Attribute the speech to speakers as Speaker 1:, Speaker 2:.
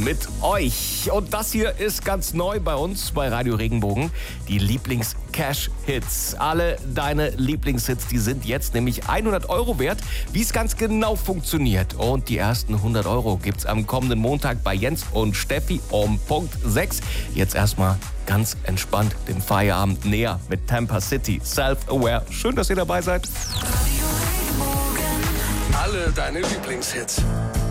Speaker 1: mit euch. Und das hier ist ganz neu bei uns bei Radio Regenbogen. Die Lieblings-Cash-Hits. Alle deine Lieblingshits, die sind jetzt nämlich 100 € wert. Wie es ganz genau funktioniert. Und die ersten 100 € gibt's am kommenden Montag bei Jens und Steffi um Punkt 6. Jetzt erstmal ganz entspannt dem Feierabend näher mit Tampa City. Self-Aware. Schön, dass ihr dabei seid.
Speaker 2: Alle deine Lieblingshits.